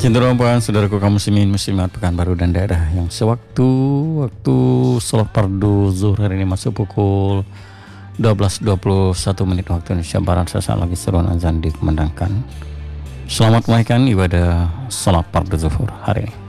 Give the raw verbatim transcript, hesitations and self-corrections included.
Cenderung saudaraku kaum muslimin muslimat Pekanbaru dan daerah yang sewaktu waktu sholat fardu zuhur hari ini masuk pukul dua belas dua puluh satu menit waktu Indonesia Barat. Sesaat lagi seruan azan dikumandangkan. Selamat menunaikan ibadah sholat fardu zuhur hari ini.